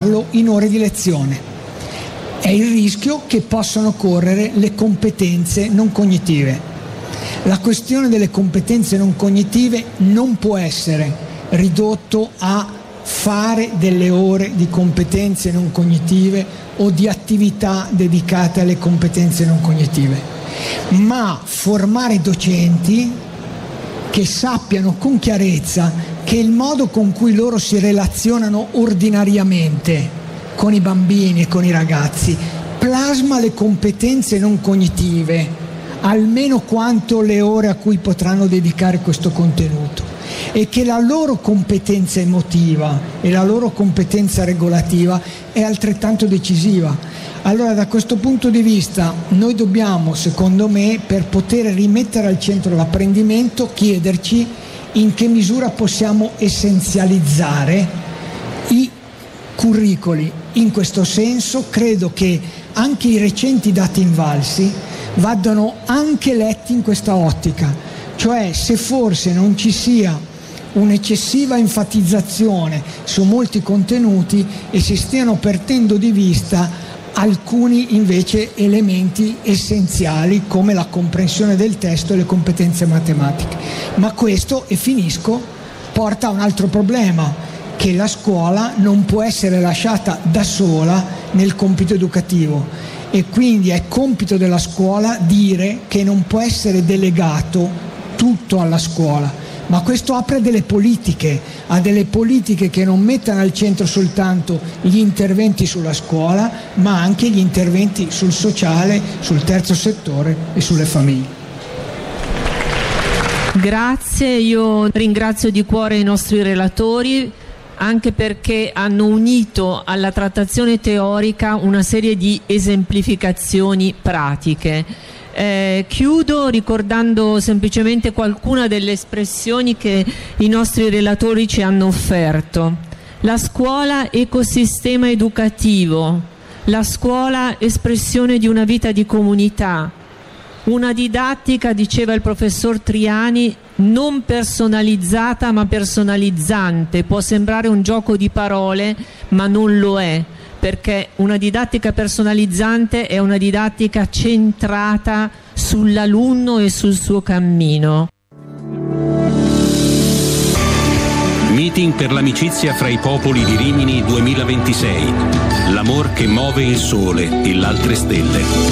farlo in ore di lezione. È il rischio che possano correre le competenze non cognitive. La questione delle competenze non cognitive non può essere ridotto a fare delle ore di competenze non cognitive o di attività dedicate alle competenze non cognitive, ma formare docenti che sappiano con chiarezza che il modo con cui loro si relazionano ordinariamente con i bambini e con i ragazzi plasma le competenze non cognitive, almeno quanto le ore a cui potranno dedicare questo contenuto, e che la loro competenza emotiva e la loro competenza regolativa è altrettanto decisiva. Allora, da questo punto di vista noi dobbiamo, secondo me, per poter rimettere al centro l'apprendimento, chiederci in che misura possiamo essenzializzare i curricoli. In questo senso credo che anche i recenti dati invalsi vadano anche letti in questa ottica, cioè se forse non ci sia un'eccessiva enfatizzazione su molti contenuti e si stiano perdendo di vista alcuni invece elementi essenziali come la comprensione del testo e le competenze matematiche. Ma questo, e finisco, porta a un altro problema, che la scuola non può essere lasciata da sola nel compito educativo, e quindi è compito della scuola dire che non può essere delegato tutto alla scuola, ma questo apre a delle politiche che non mettano al centro soltanto gli interventi sulla scuola, ma anche gli interventi sul sociale, sul terzo settore e sulle famiglie. Grazie, io ringrazio di cuore i nostri relatori, anche perché hanno unito alla trattazione teorica una serie di esemplificazioni pratiche. Chiudo ricordando semplicemente qualcuna delle espressioni che i nostri relatori ci hanno offerto. La scuola ecosistema educativo, la scuola espressione di una vita di comunità, una didattica, diceva il professor Triani, non personalizzata ma personalizzante. Può sembrare un gioco di parole, ma non lo è, perché una didattica personalizzante è una didattica centrata sull'alunno e sul suo cammino. Meeting per l'amicizia fra i popoli di Rimini 2026. L'amor che muove il sole e l'altre stelle.